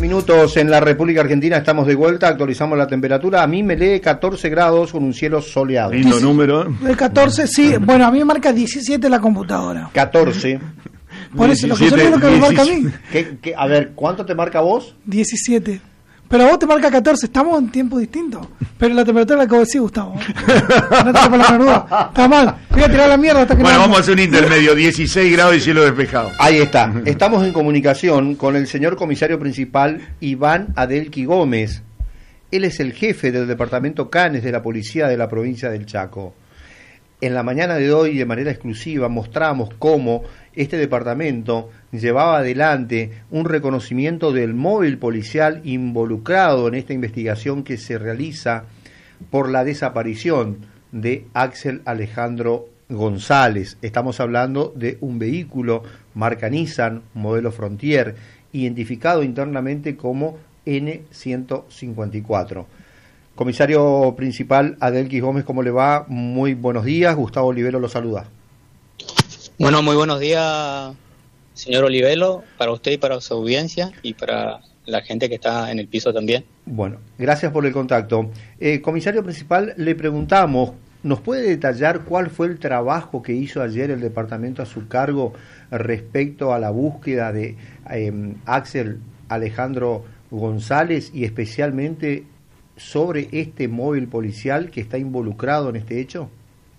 minutos en la República Argentina, estamos de vuelta, actualizamos la temperatura. A mí me lee 14 grados con un cielo soleado. Lindo número. El 14, sí. Bueno, a mí me marca 17 la computadora. 14. Por eso, lo que yo lo que me marca a mí. A ver, ¿cuánto te marca vos? 17. Pero a vos te marca 14, estamos en tiempo distinto. Pero la temperatura la acabo de decir, Gustavo. No te por la menuda. Está mal. Voy a tirar la mierda hasta que bueno, vamos a hacer un intermedio, 16 grados y cielo despejado. Ahí está. Estamos en comunicación con el señor comisario principal Iván Adelqui Gómez. Él es el jefe del departamento Canes de la policía de la provincia del Chaco. En la mañana de hoy, de manera exclusiva, mostramos cómo este departamento llevaba adelante un reconocimiento del móvil policial involucrado en esta investigación que se realiza por la desaparición de Axel Alejandro González. Estamos hablando de un vehículo marca Nissan, modelo Frontier, identificado internamente como N154. Comisario principal Adelqui Gómez, ¿cómo le va? Muy buenos días, Gustavo Olivero lo saluda. Bueno, muy buenos días, señor Olivero, para usted y para su audiencia y para la gente que está en el piso también. Bueno, gracias por el contacto. Comisario principal, le preguntamos, ¿nos puede detallar cuál fue el trabajo que hizo ayer el departamento a su cargo respecto a la búsqueda de Axel Alejandro González y especialmente sobre este móvil policial que está involucrado en este hecho?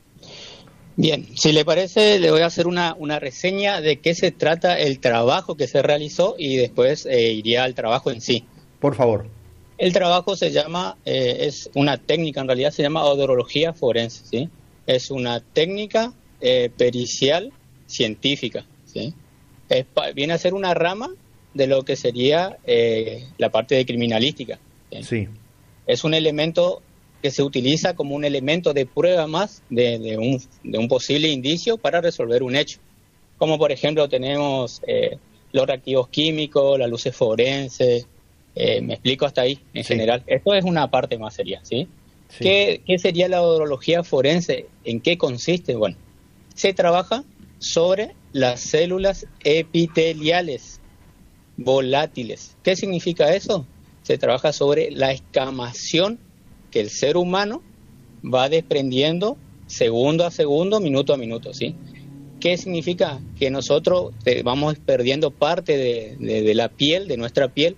Bien, si le parece, le voy a hacer una reseña de qué se trata el trabajo que se realizó y después iría al trabajo en sí. Por favor. El trabajo se llama, es una técnica, en realidad se llama odorología forense, ¿sí? Es una técnica pericial científica, ¿sí? Viene a ser una rama de lo que sería la parte de criminalística, ¿sí? Sí. Es un elemento que se utiliza como un elemento de prueba más de un posible indicio para resolver un hecho. Como por ejemplo tenemos los reactivos químicos, las luces forenses, me explico hasta ahí en general. Esto es una parte más seria, ¿sí? Sí. ¿Qué sería la odorología forense? ¿En qué consiste? Bueno, se trabaja sobre las células epiteliales volátiles. ¿Qué significa eso? Se trabaja sobre la escamación que el ser humano va desprendiendo segundo a segundo, minuto a minuto, ¿sí? ¿Qué significa? Que nosotros vamos perdiendo parte de la piel, de nuestra piel,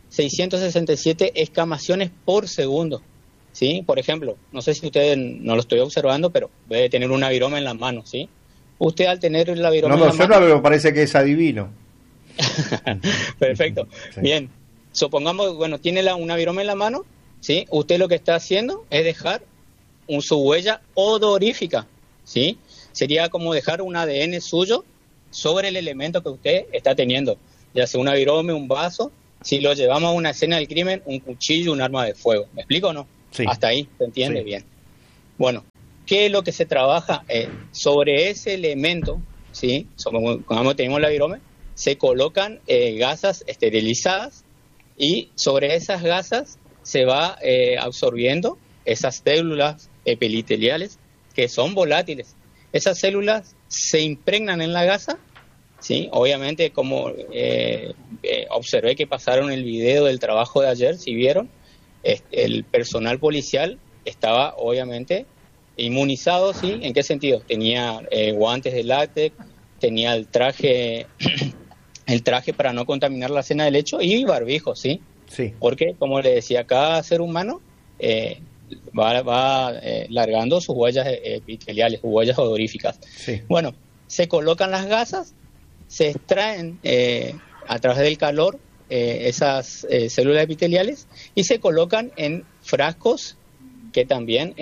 667 escamaciones por segundo, ¿sí? Por ejemplo, no sé si ustedes no lo estoy observando, pero debe tener una viroma en la mano, ¿sí? Usted al tener la viroma en la mano... No lo observa, pero parece que es adivino. Perfecto, sí. Bien. Supongamos, bueno, tiene una viroma en la mano, ¿sí? Usted lo que está haciendo es dejar su huella odorífica, ¿sí? Sería como dejar un ADN suyo sobre el elemento que usted está teniendo, ya sea una virome, un vaso, si lo llevamos a una escena del crimen, un cuchillo, un arma de fuego. ¿Me explico o no? Sí. Hasta ahí, ¿se entiende? Sí. Bien. Bueno, ¿qué es lo que se trabaja? Sobre ese elemento, ¿sí? Como tenemos la virome, se colocan gasas esterilizadas y sobre esas gasas se va absorbiendo esas células epiteliales que son volátiles. Esas células se impregnan en la gasa, ¿sí? Obviamente, como observé que pasaron el video del trabajo de ayer, si vieron, el personal policial estaba obviamente inmunizado, ¿sí? ¿En qué sentido? Tenía guantes de látex, tenía el traje para no contaminar la escena del hecho y barbijo, ¿sí? Sí. Porque, como le decía, cada ser humano va largando sus huellas epiteliales, sus huellas odoríficas. Sí. Bueno, se colocan las gasas, se extraen a través del calor esas células epiteliales y se colocan en frascos que también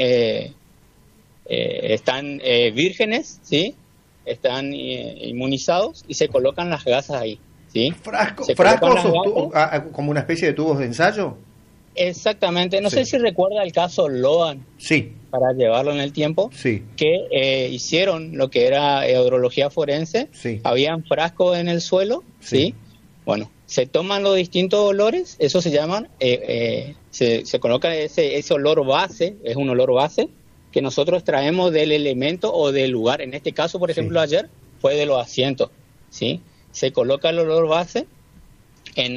están vírgenes, ¿sí? Están inmunizados y se colocan las gasas ahí, ¿sí? ¿Frascos como una especie de tubos de ensayo? Exactamente. No sé si recuerda el caso Loan. Sí. Para llevarlo en el tiempo. Sí. Que hicieron lo que era odorología forense. Sí. Habían frascos en el suelo, ¿sí? Bueno, se toman los distintos olores, eso se llaman, se coloca ese olor base, es un olor base, que nosotros traemos del elemento o del lugar. En este caso, por ejemplo, ayer fue de los asientos, ¿sí? Se coloca el olor base, en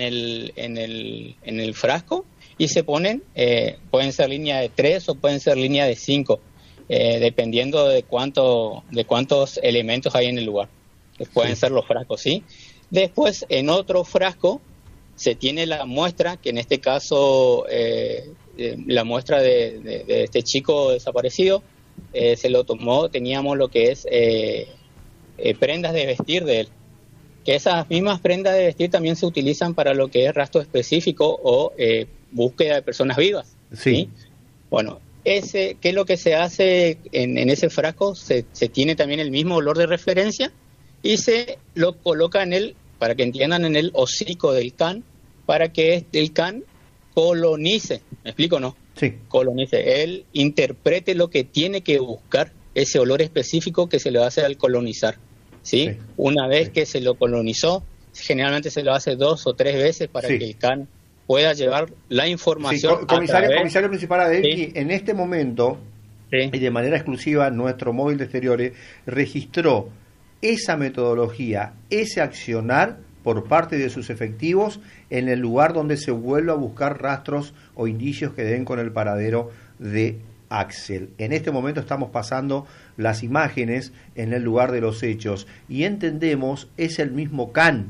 el frasco y se ponen, pueden ser línea de 3 o pueden ser línea de 5, dependiendo de cuántos elementos hay en el lugar. Pueden ser los frascos, ¿sí? Después, en otro frasco, se tiene la muestra, que en este caso, la muestra de este chico desaparecido, se lo tomó, teníamos lo que es prendas de vestir de él. Que esas mismas prendas de vestir también se utilizan para lo que es rastro específico o búsqueda de personas vivas. Sí. Bueno, ¿qué es lo que se hace en ese frasco? Se tiene también el mismo olor de referencia y se lo coloca en el, para que entiendan, en el hocico del can, para que el can colonice. ¿Me explico o no? Sí. Colonice. Él interprete lo que tiene que buscar, ese olor específico que se le hace al colonizar. ¿Sí? Sí. Una vez Sí. que se lo colonizó, generalmente se lo hace 2 o 3 veces para Sí. que el can pueda llevar la Sí, información. comisario principal Adelki, Sí. en este momento, Sí. y de manera exclusiva, nuestro móvil de exteriores registró esa metodología, ese accionar por parte de sus efectivos en el lugar donde se vuelve a buscar rastros o indicios que den con el paradero de Axel. En este momento estamos pasando las imágenes en el lugar de los hechos y entendemos es el mismo can.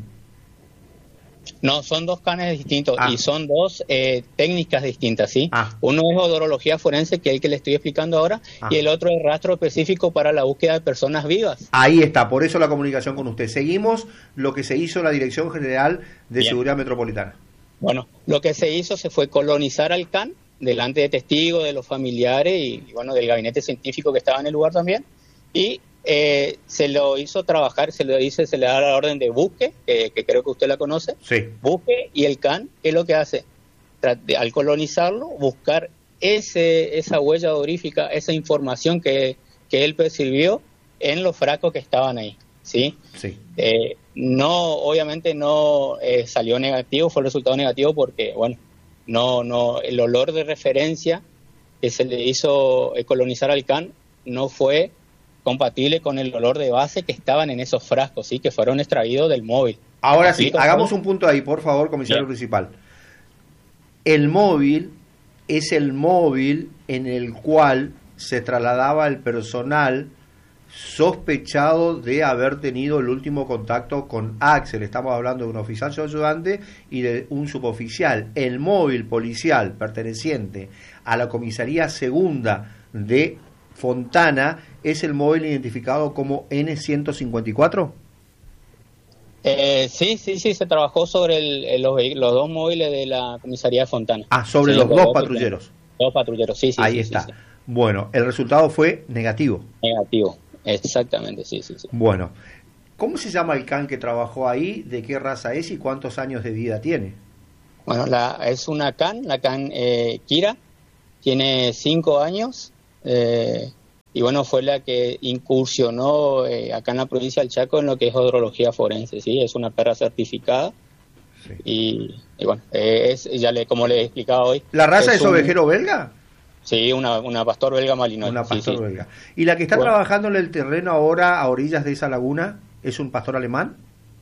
No, son 2 canes distintos Ah. y son 2 técnicas distintas, ¿sí? Ah. Uno es odorología forense, que es el que le estoy explicando ahora, Ah. y el otro es rastro específico para la búsqueda de personas vivas. Ahí está, por eso la comunicación con usted. Seguimos lo que se hizo en la Dirección General de Bien. Seguridad Metropolitana. Bueno, lo que se hizo se fue colonizar al can delante de testigos, de los familiares y bueno, del gabinete científico que estaba en el lugar también, y se lo hizo trabajar, se le da la orden de busque, que creo que usted la conoce, Sí. busque, y el can, ¿qué es lo que hace? Al colonizarlo, buscar esa huella odorífica, esa información que él percibió en los frascos que estaban ahí, ¿sí? Sí. No, obviamente no salió negativo, fue el resultado negativo porque, bueno, no, el olor de referencia que se le hizo colonizar al can no fue compatible con el olor de base que estaban en esos frascos, sí, que fueron extraídos del móvil. Ahora sí, ¿Explico? hagamos un punto ahí, por favor, comisario Bien. principal. El móvil es el móvil en el cual se trasladaba el personal sospechado de haber tenido el último contacto con Axel. Estamos hablando de un oficial ayudante y de un suboficial. El móvil policial perteneciente a la comisaría segunda de Fontana es el móvil identificado como N154. Sí, se trabajó sobre los 2 móviles de la comisaría de Fontana. Ah, sobre Sí, los 2 2 patrulleros. 2 patrulleros, sí. Ahí sí, está. sí. Bueno, el resultado fue negativo. Negativo, exactamente, sí. Bueno, ¿cómo se llama el can que trabajó ahí? ¿De qué raza es y cuántos años de vida tiene? Bueno, es una can, la can Kira, tiene 5 años, y bueno, fue la que incursionó acá en la provincia del Chaco en lo que es odorología forense, ¿sí? Es una perra certificada, Sí. y bueno, como le he explicado hoy. ¿La raza es ovejero belga? Sí, una pastor belga malinois. Una pastor sí. belga. ¿Y la que está Bueno. trabajando en el terreno ahora a orillas de esa laguna es un pastor alemán?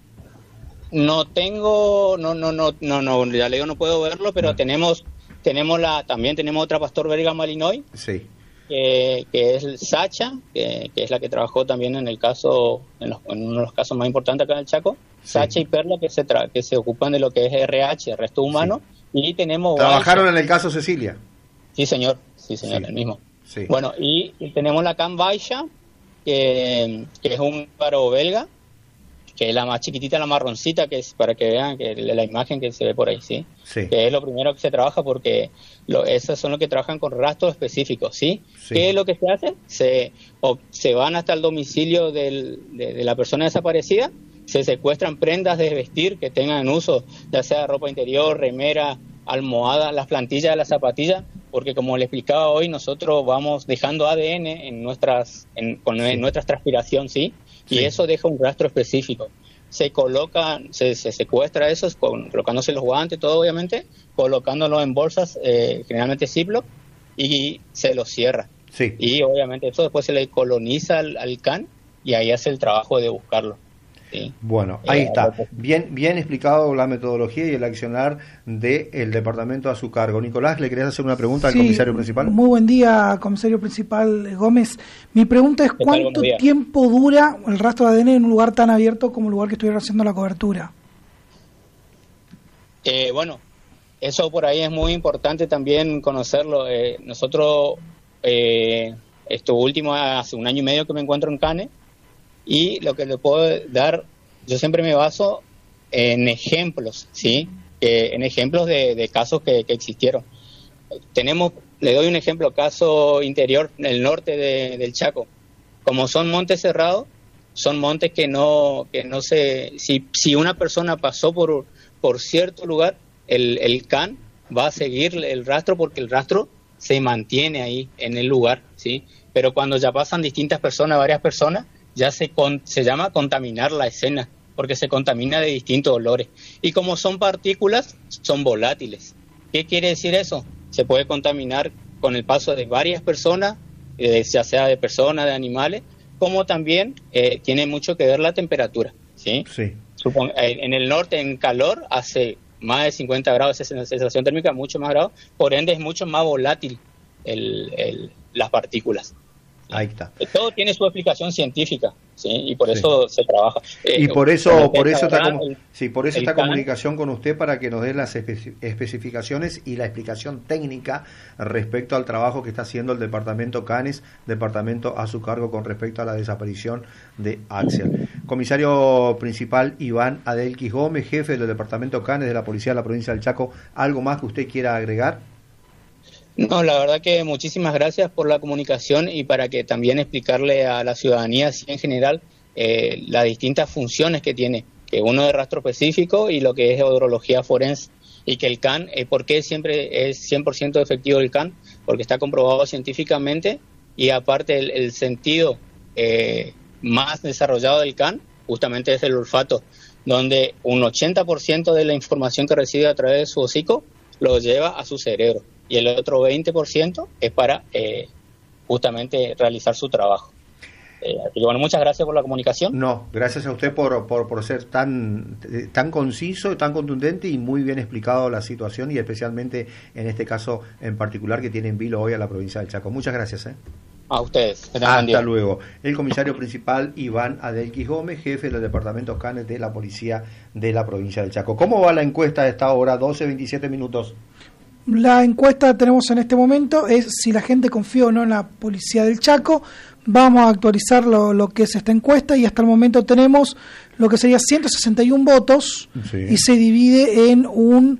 No tengo, ya le digo, no puedo verlo, pero No. también tenemos otra pastor belga malinois, Sí. que es Sacha, que es la que trabajó también en el caso, en uno de los casos más importantes acá en el Chaco. Sí. Sacha y Perla, que se ocupan de lo que es RH, resto humano, y tenemos ¿Trabajaron Baisha. en el caso Cecilia? Sí, señor, Sí. el mismo. Sí. Bueno, y tenemos la Can Baisha, que es un paro belga, que es la más chiquitita, la marroncita, que es para que vean que la imagen que se ve por ahí, ¿sí? Sí. Que es lo primero que se trabaja porque esos son los que trabajan con rastros específicos, ¿sí? Sí. ¿Qué es lo que se hace? Se van hasta el domicilio de la persona desaparecida, se secuestran prendas de vestir que tengan en uso, ya sea ropa interior, remera, almohada, las plantillas de las zapatillas, porque como le explicaba hoy, nosotros vamos dejando ADN en nuestras transpiración, ¿sí? Y Sí. eso deja un rastro específico. Se secuestra eso colocándose los guantes, todo obviamente, colocándolo en bolsas, generalmente Ziploc, y se lo cierra. Sí. Y obviamente eso después se le coloniza al can y ahí hace el trabajo de buscarlo. ¿sí? Bueno, ahí está. Bien explicado la metodología y el accionar del departamento a su cargo. Nicolás, ¿le querías hacer una pregunta al comisario principal? Muy buen día, comisario principal Gómez. Mi pregunta es, ¿cuánto tiempo dura el rastro de ADN en un lugar tan abierto como el lugar que estuvieron haciendo la cobertura? Bueno, eso por ahí es muy importante también conocerlo. Nosotros, esto último, hace 1 año y medio que me encuentro en Cane, y lo que le puedo dar, yo siempre me baso en ejemplos, ¿sí? En ejemplos de casos que existieron. Le doy un ejemplo, caso interior, en el norte del Chaco. Como son montes cerrados, son montes que no se... Si una persona pasó por cierto lugar, el CAN va a seguir el rastro porque el rastro se mantiene ahí en el lugar, ¿sí? Pero cuando ya pasan distintas personas, varias personas, ya se llama contaminar la escena, porque se contamina de distintos olores. Y como son partículas, son volátiles. ¿Qué quiere decir eso? Se puede contaminar con el paso de varias personas, ya sea de personas, de animales, como también tiene mucho que ver la temperatura, ¿sí? Sí. En el norte, en calor, hace más de 50 grados, esa sensación térmica, mucho más grados, por ende es mucho más volátil las partículas. Ahí está. Todo tiene su explicación científica, ¿sí? Y por eso se trabaja. Y por eso esta comunicación con usted, para que nos dé las especificaciones y la explicación técnica respecto al trabajo que está haciendo el departamento Canes, departamento a su cargo con respecto a la desaparición de Axel. Comisario principal Iván Adelquis Gómez, jefe del departamento Canes de la Policía de la Provincia del Chaco, ¿algo más que usted quiera agregar? No, la verdad que muchísimas gracias por la comunicación y para que también explicarle a la ciudadanía en general las distintas funciones que tiene, que uno de rastro específico y lo que es odorología forense, y que el CAN, ¿por qué siempre es 100% efectivo el CAN? Porque está comprobado científicamente, y aparte el sentido más desarrollado del CAN justamente es el olfato, donde un 80% de la información que recibe a través de su hocico lo lleva a su cerebro, y el otro 20% es para justamente realizar su trabajo. Así que bueno, muchas gracias por la comunicación. No, gracias a usted por ser tan conciso, tan contundente y muy bien explicado la situación, y especialmente en este caso en particular que tiene en vilo hoy a la provincia del Chaco. Muchas gracias. A ustedes. Hasta luego. El comisario principal Iván Adelquis Gómez, jefe del departamento Canes de la Policía de la provincia del Chaco. ¿Cómo va la encuesta a esta hora? 12:27 minutos. La encuesta que tenemos en este momento es si la gente confía o no en la Policía del Chaco. Vamos a actualizar lo que es esta encuesta, y hasta el momento tenemos lo que sería 161 votos, sí, y se divide en un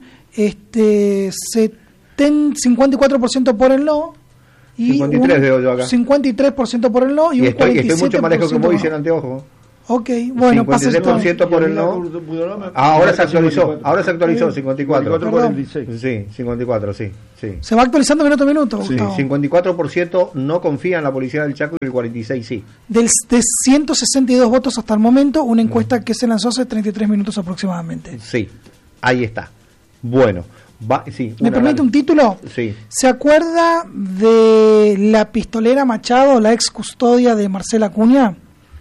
54% por el no, y 53 veo yo acá. 53% por el no y un 47%. Estoy mucho más lejos que vos, dicen anteojos. Ok, bueno, 56% por el no. Ahora se actualizó, 54. Sí, 54, sí. Se va actualizando minuto a minuto, sí, 54% no confía en la Policía del Chaco y el 46% sí. De 162 votos hasta el momento, una encuesta que se lanzó hace 33 minutos aproximadamente. Sí, ahí está. Bueno, ¿me permite un título? Sí. ¿Se acuerda de la pistolera Machado, la ex custodia de Marcela Acuña?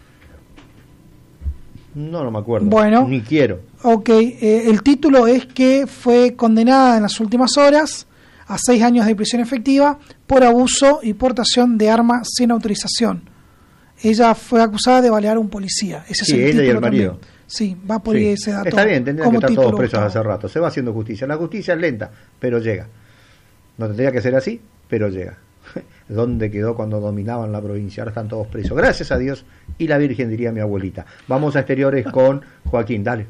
No me acuerdo. Bueno, ni quiero. Ok, el título es que fue condenada en las últimas horas a 6 años de prisión efectiva por abuso y portación de arma sin autorización. Ella fue acusada de balear a un policía. Ese sí, es el ella y el marido. También. Sí, va por ahí ese dato. Está bien, tendrían que estar todos presos hace rato. Se va haciendo justicia. La justicia es lenta, pero llega. No tendría que ser así, pero llega. ¿Dónde quedó cuando dominaban la provincia? Ahora están todos presos. Gracias a Dios y la Virgen, diría mi abuelita. Vamos a exteriores con Joaquín, dale.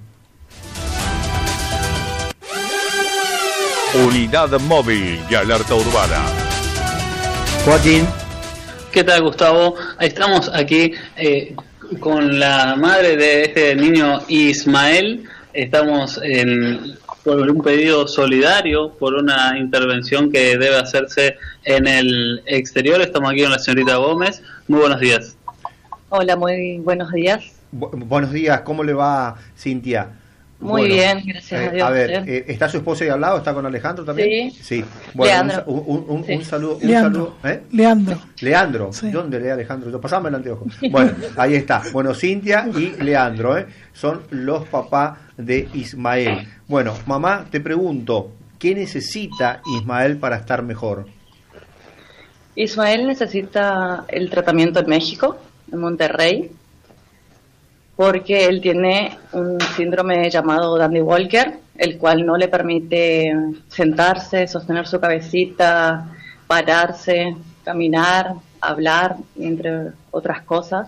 Unidad móvil y alerta urbana. Joaquín. ¿Qué tal, Gustavo? Estamos aquí con la madre de este niño Ismael. Estamos por un pedido solidario, por una intervención que debe hacerse en el exterior. Estamos aquí con la señorita Gómez. Muy buenos días. Hola, muy buenos días. Buenos días, ¿cómo le va, Cintia? Muy Bueno, bien, gracias a Dios. A ver, ¿está su esposa ahí al lado? ¿Está con Alejandro también? Sí. Bueno, Leandro. un saludo. Leandro. Un saludo, Leandro. Leandro. Sí. ¿Dónde lee Alejandro? Yo pasame el anteojo. Bueno, ahí está. Bueno, Cintia y Leandro, son los papás de Ismael. Bueno, mamá, te pregunto, ¿qué necesita Ismael para estar mejor? Ismael necesita el tratamiento en México, en Monterrey, porque él tiene un síndrome llamado Dandy Walker, el cual no le permite sentarse, sostener su cabecita, pararse, caminar, hablar, entre otras cosas.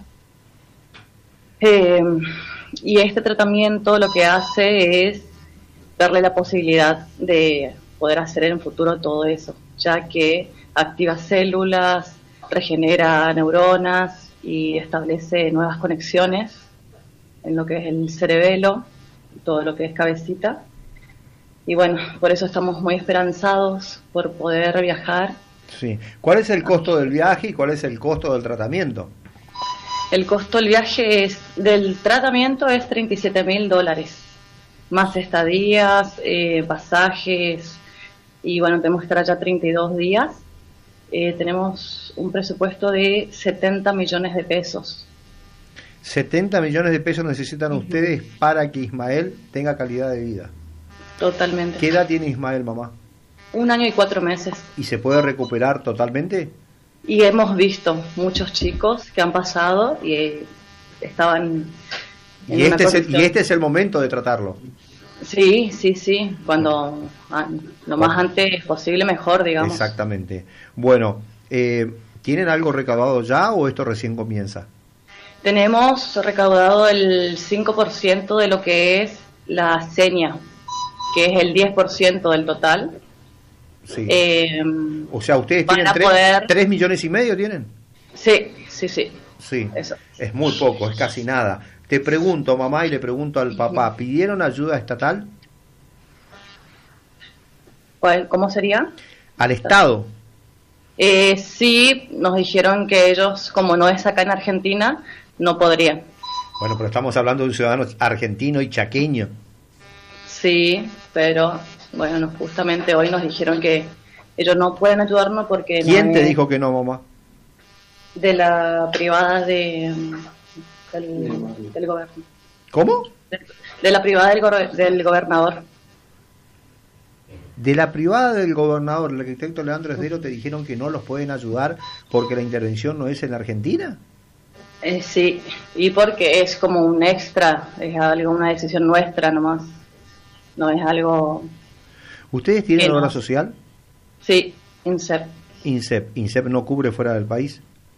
Y este tratamiento lo que hace es darle la posibilidad de poder hacer en el futuro todo eso, ya que activa células, regenera neuronas y establece nuevas conexiones en lo que es el cerebelo, todo lo que es cabecita. Y bueno, por eso estamos muy esperanzados por poder viajar. Sí. ¿Cuál es el costo del viaje y cuál es el costo del tratamiento? El costo del viaje del tratamiento es $37.000, más estadías, pasajes, y bueno, tenemos que estar allá 32 días. Tenemos un presupuesto de 70 millones de pesos. 70 millones de pesos necesitan ustedes para que Ismael tenga calidad de vida. Totalmente. ¿Qué edad tiene Ismael, mamá? 1 año y 4 meses. ¿Y se puede recuperar totalmente? Y hemos visto muchos chicos que han pasado y estaban en Y una este condición. es el momento de tratarlo. Sí, cuando lo más antes posible mejor, digamos. Exactamente. Bueno, ¿tienen algo recaudado ya o esto recién comienza? Tenemos recaudado el 5% de lo que es la seña, que es el 10% del total. Sí. O sea, ¿ustedes van tienen a 3 millones y medio tienen? Sí. Sí, Eso. es muy poco, es casi nada. Te pregunto, mamá, y le pregunto al papá, ¿pidieron ayuda estatal? ¿Cómo sería? ¿Al Estado? Sí, nos dijeron que ellos, como no es acá en Argentina, no podrían. Bueno, pero estamos hablando de un ciudadano argentino y chaqueño. Sí, pero bueno, justamente hoy nos dijeron que ellos no pueden ayudarnos porque... ¿Quién no te es dijo que no, mamá? de la privada del gobierno. ¿Cómo? De la privada del gobernador. De la privada del gobernador, el arquitecto Leandro Esdero, te dijeron que no los pueden ayudar porque la intervención no es en la Argentina. Sí, y porque es como un extra, es algo, una decisión nuestra nomás, no es algo... ¿Ustedes tienen no. obra social? Sí, INSEP. INSEP no cubre fuera del país.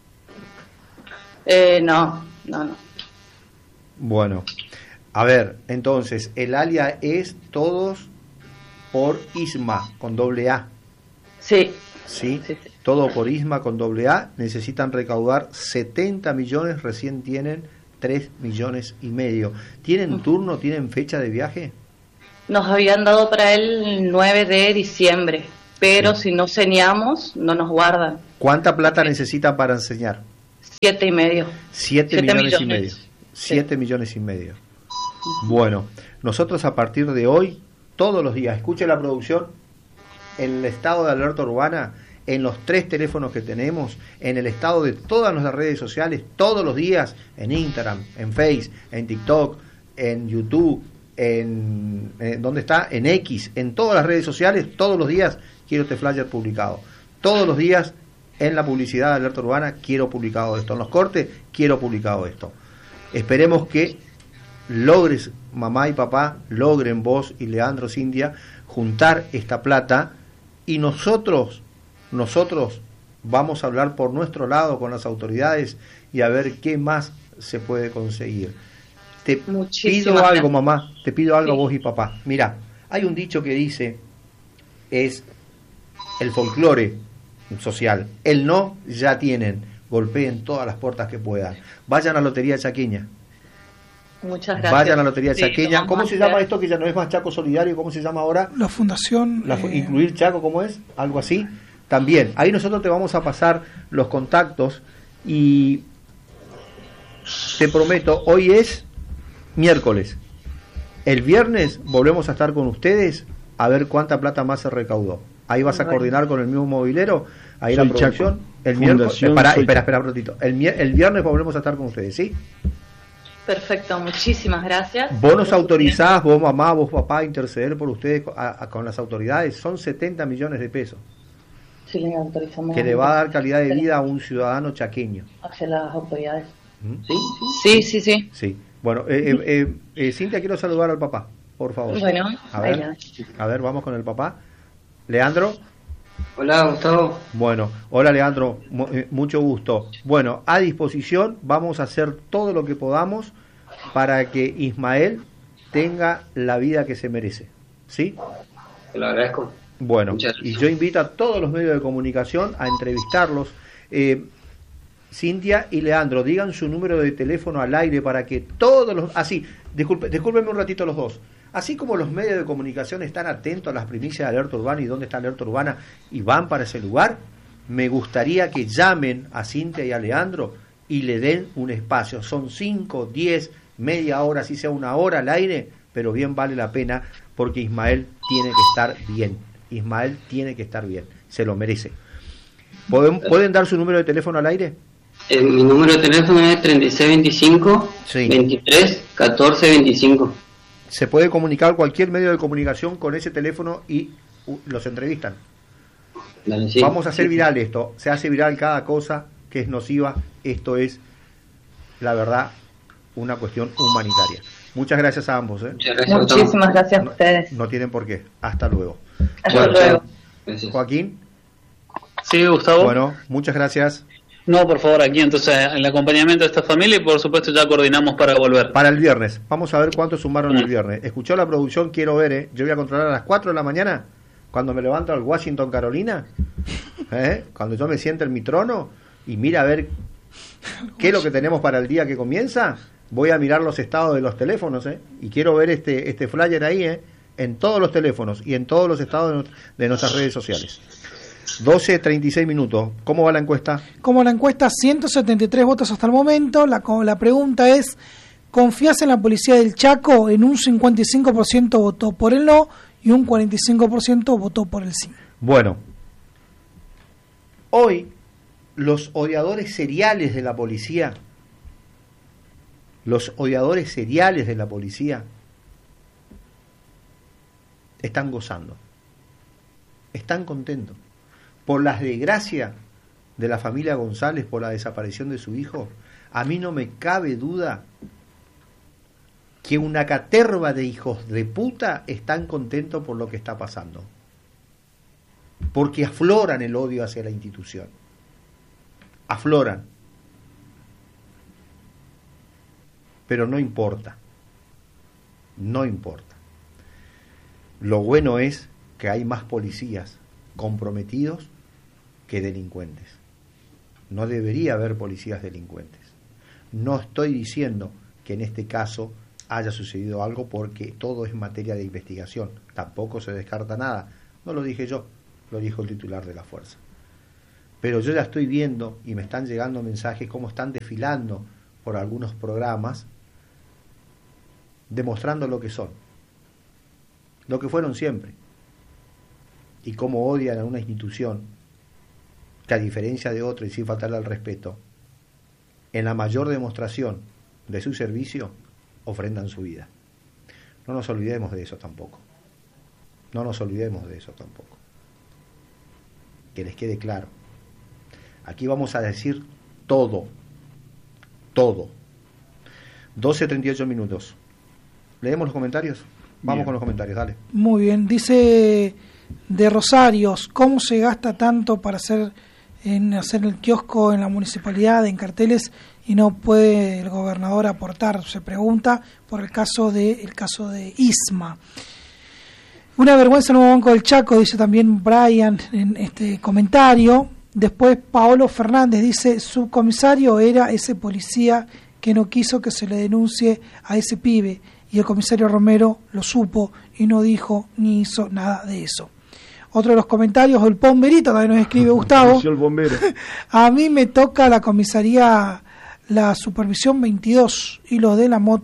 No. Bueno, a ver, entonces, el alia es todos por ISMA, con doble A. Sí. ¿Sí? Sí. Todo por ISMA con doble A. Necesitan recaudar 70 millones, recién tienen 3 millones y medio. ¿Tienen turno, tienen fecha de viaje? Nos habían dado para el 9 de diciembre, pero si no señamos, no nos guardan. ¿Cuánta plata necesitan para enseñar? 7,5. 7 millones y medio. 7 Sí. millones y medio. Bueno, nosotros a partir de hoy, todos los días, escuche la producción, en el estado de alerta urbana, en los 3 teléfonos que tenemos, en el estado de todas nuestras redes sociales, todos los días, en Instagram, en Face, en TikTok, en YouTube, ¿dónde está? En X, en todas las redes sociales, todos los días quiero este flyer publicado. Todos los días en la publicidad de Alerta Urbana quiero publicado esto. En los cortes quiero publicado esto. Esperemos que logres, mamá y papá, logren vos y Leandro, Cintia, juntar esta plata y nosotros vamos a hablar por nuestro lado con las autoridades y a ver qué más se puede conseguir. Te pido algo, mamá, te pido algo a vos y papá. Mira, hay un dicho que dice, es el folclore social, el no ya tienen, golpeen todas las puertas que puedan. Vayan a Lotería Chaqueña. Muchas gracias. Vayan a Lotería Chaqueña. Sí, ¿Cómo se llama esto que ya no es más Chaco Solidario? ¿Cómo se llama ahora? La fundación... Incluir Chaco, ¿cómo es? Algo así. También, ahí nosotros te vamos a pasar los contactos y te prometo, hoy es miércoles. El viernes volvemos a estar con ustedes a ver cuánta plata más se recaudó. Ahí vas a coordinar con el mismo movilero, ahí Soy la producción. Chaco. El miércoles, Fundación espera un ratito. El viernes volvemos a estar con ustedes, ¿sí? Perfecto, muchísimas gracias. Vos nos autorizás, vos mamá, vos papá, a interceder por ustedes con las autoridades. Son 70 millones de pesos Sí, le autorizamos. que le va a dar calidad de vida a un ciudadano chaqueño. Hacia las autoridades. ¿Sí? Sí. Sí. Bueno, Cintia, quiero saludar al papá, por favor. Bueno, a ver, vamos con el papá. Leandro. Hola, Gustavo. Bueno, hola Leandro, mucho gusto. Bueno, a disposición, vamos a hacer todo lo que podamos para que Ismael tenga la vida que se merece. ¿Sí? Te lo agradezco. Bueno, y yo invito a todos los medios de comunicación a entrevistarlos. Cintia y Leandro, digan su número de teléfono al aire para que todos los... discúlpenme un ratito los dos. Así como los medios de comunicación están atentos a las primicias de Alerta Urbana y dónde está Alerta Urbana y van para ese lugar, me gustaría que llamen a Cintia y a Leandro y le den un espacio. Son 5, 10, media hora, si sea una hora al aire, pero bien vale la pena porque Ismael tiene que estar bien. Ismael tiene que estar bien, se lo merece. ¿Pueden dar su número de teléfono al aire? Mi número de teléfono es 3625 23 14 25. Se puede comunicar cualquier medio de comunicación con ese teléfono y los entrevistan. Dale, sí. Vamos a hacer viral esto. Se hace viral cada cosa que es nociva. Esto es, la verdad, una cuestión humanitaria. Muchas gracias a ambos. Muchísimas gracias a ustedes. No tienen por qué. Hasta luego. Hasta luego. Joaquín. Sí, Gustavo. Bueno, muchas gracias. No, por favor, aquí entonces el acompañamiento de esta familia y por supuesto ya coordinamos para volver. Para el viernes, vamos a ver cuántos sumaron el viernes. Escuchó la producción, quiero ver, yo voy a controlar a las 4 de la mañana, cuando me levanto al Washington, Carolina, cuando yo me siento en mi trono y mira a ver qué es lo que tenemos para el día que comienza. Voy a mirar los estados de los teléfonos, y quiero ver este flyer ahí, en todos los teléfonos y en todos los estados de nuestras redes sociales. 12:36 minutos. ¿Cómo va la encuesta? Como la encuesta, 173 votos hasta el momento. La pregunta es, ¿confías en la policía del Chaco? En un 55% votó por el no y un 45% votó por el sí. Bueno, hoy los odiadores seriales de la policía, están gozando, están contentos. Por las desgracias de la familia González, por la desaparición de su hijo, a mí no me cabe duda que una caterva de hijos de puta están contentos por lo que está pasando. Porque afloran el odio hacia la institución. Afloran. Pero no importa. No importa. Lo bueno es que hay más policías comprometidos que delincuentes. No debería haber policías delincuentes. No estoy diciendo que en este caso haya sucedido algo porque todo es materia de investigación. Tampoco se descarta nada. No lo dije yo, lo dijo el titular de la fuerza. Pero yo ya estoy viendo y me están llegando mensajes cómo están desfilando por algunos programas demostrando lo que son, lo que fueron siempre, y cómo odian a una institución que, a diferencia de otra y sin faltarle al respeto, en la mayor demostración de su servicio ofrendan su vida. No nos olvidemos de eso tampoco. No nos olvidemos de eso tampoco. Que les quede claro. Aquí vamos a decir todo. Todo. 12:38 minutos. ¿Leemos los comentarios? Vamos con los comentarios, dale. Muy bien. Dice de Rosarios, ¿cómo se gasta tanto para hacer el kiosco en la municipalidad, en carteles, y no puede el gobernador aportar? Se pregunta por el caso de Isma. Una vergüenza el nuevo Banco del Chaco, dice también Brian en este comentario. Después Paolo Fernández dice, subcomisario era ese policía que no quiso que se le denuncie a ese pibe, y el comisario Romero lo supo y no dijo ni hizo nada de eso. Otro de los comentarios, el Pomberito también nos escribe, Gustavo. El bombero. A mí me toca la comisaría, la supervisión 22, y los de la moto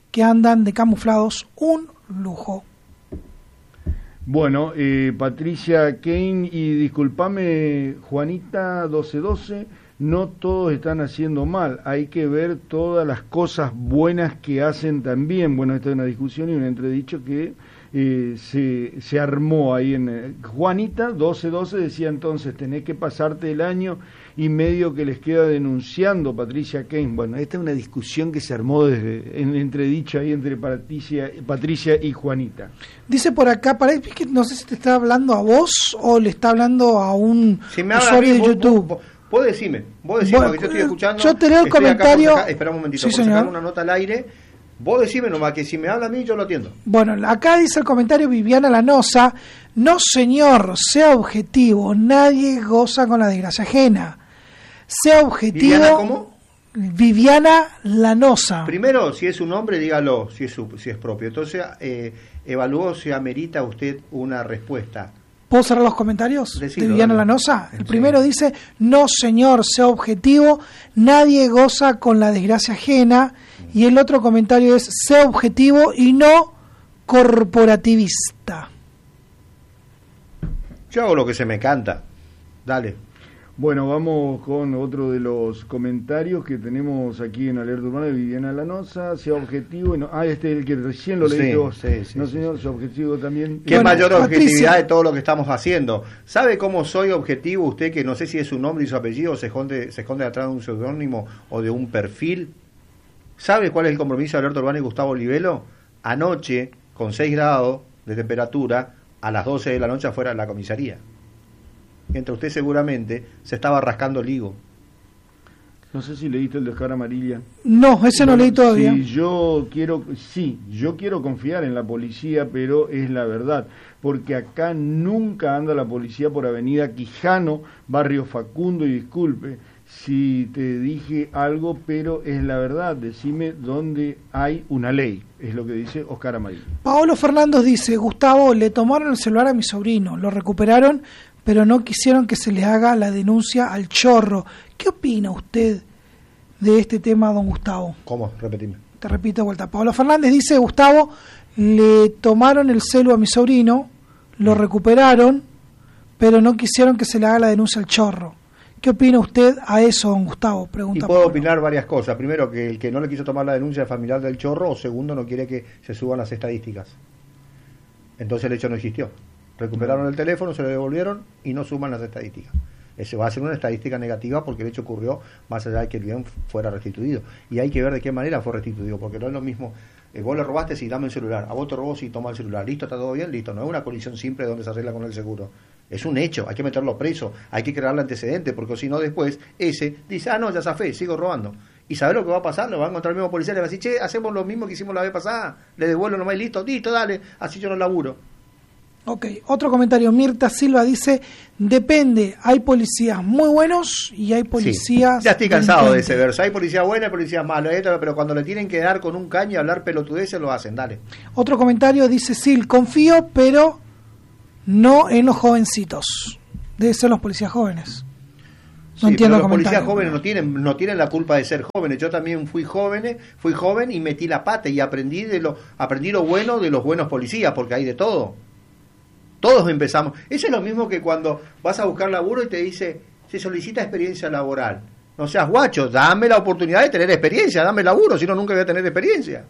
que andan de camuflados, un lujo. Bueno, Patricia Kane, y discúlpame, Juanita 1212, no todos están haciendo mal, hay que ver todas las cosas buenas que hacen también. Bueno, esta es una discusión y un entredicho que se armó ahí en... Juanita 1212 decía entonces, tenés que pasarte el año y medio que les queda denunciando, Patricia Kane. Bueno, esta es una discusión que se armó desde en entredicho ahí entre Patricia y Juanita. Dice por acá, parece que no sé si te está hablando a vos o le está hablando a un usuario de YouTube. Vos decime, porque yo estoy escuchando. Yo te leo el comentario. Espera un momentito, sí, por sacar una nota al aire. Vos decime nomás que si me habla a mí yo lo atiendo. Bueno, acá dice el comentario Viviana Lanosa: no señor, sea objetivo, nadie goza con la desgracia ajena. Sea objetivo. ¿Viviana cómo? Viviana Lanosa. Primero, si es un hombre, dígalo, si es propio. Entonces, evalúo si amerita usted una respuesta. ¿Puedo cerrar los comentarios? Decilo, de Viviana Lanosa? El primero dice: no señor, sea objetivo, nadie goza con la desgracia ajena. Y el otro comentario es: sea objetivo y no corporativista. Yo hago lo que se me canta. Dale. Bueno, vamos con otro de los comentarios que tenemos aquí en Alerta Urbana de Viviana Lanosa. Sea objetivo. Y no, este es el que recién lo leí vos. Sí, no, señor, sea objetivo también. Qué mayor objetividad de todo lo que estamos haciendo. ¿Sabe cómo soy objetivo usted, que no sé si es su nombre y su apellido, o se esconde atrás de un seudónimo o de un perfil? ¿Sabe cuál es el compromiso de Alerta Urbana y Gustavo Olivelo? Anoche, con 6 grados de temperatura, a las 12 de la noche afuera de la comisaría. Mientras usted seguramente se estaba rascando el higo. No sé si leíste el de Oscar Amarilla. No, ese no leí todavía. Yo quiero confiar en la policía, pero es la verdad. Porque acá nunca anda la policía por Avenida Quijano, Barrio Facundo, y disculpe si te dije algo, pero es la verdad. Decime dónde hay una ley, es lo que dice Oscar Amarilla. Paolo Fernández dice: Gustavo, le tomaron el celular a mi sobrino, lo recuperaron, pero no quisieron que se le haga la denuncia al chorro. ¿Qué opina usted de este tema, don Gustavo? ¿Cómo? Repetime. Te repito de vuelta. Paolo Fernández dice: Gustavo, le tomaron el celu a mi sobrino, lo recuperaron, pero no quisieron que se le haga la denuncia al chorro. ¿Qué opina usted a eso, don Gustavo? Pregunta. Y puedo opinar varias cosas. Primero, que el que no le quiso tomar la denuncia es familiar del chorro, o segundo, no quiere que se suban las estadísticas. Entonces el hecho no existió. Recuperaron el teléfono, se lo devolvieron y no suman las estadísticas. Eso va a ser una estadística negativa porque el hecho ocurrió más allá de que el bien fuera restituido. Y hay que ver de qué manera fue restituido, porque no es lo mismo. Vos le robaste, sí, dame el celular. A vos te robó, sí, toma el celular. Listo, está todo bien, listo. No es una colisión simple donde se arregla con el seguro. Es un hecho, hay que meterlo preso, hay que crearle antecedente, porque si no después ese dice: no, ya zafé, sigo robando. ¿Y sabés lo que va a pasar? Lo va a encontrar el mismo policía y le va a decir: che, hacemos lo mismo que hicimos la vez pasada, le devuelvo nomás y listo, dale, así yo no laburo. Ok, otro comentario. Mirta Silva dice: depende, hay policías muy buenos y hay policías... Sí, ya estoy cansado de ese verso. Hay policías buenas y policías malos, pero cuando le tienen que dar con un caño y hablar pelotudeces lo hacen, dale. Otro comentario dice: Sil, confío, pero no en los jovencitos. Debe ser los policías jóvenes. No entiendo el comentario. Los policías jóvenes no tienen la culpa de ser jóvenes. Yo también fui joven y metí la pata y aprendí lo bueno de los buenos policías, porque hay de todo. Todos empezamos. Eso es lo mismo que cuando vas a buscar laburo y te dice: se solicita experiencia laboral. No seas guacho, dame la oportunidad de tener experiencia, dame laburo, si no nunca voy a tener experiencia.